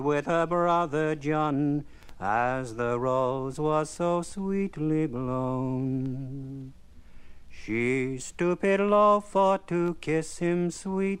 with her brother John, as the rose was so sweetly blown. She stooped low for to kiss him sweet,